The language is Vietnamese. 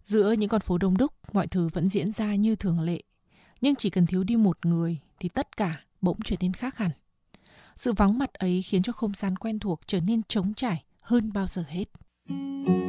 Giữa những con phố đông đúc, mọi thứ vẫn diễn ra như thường lệ. Nhưng chỉ cần thiếu đi một người thì tất cả bỗng trở nên khác hẳn. Sự vắng mặt ấy khiến cho không gian quen thuộc trở nên trống trải hơn bao giờ hết.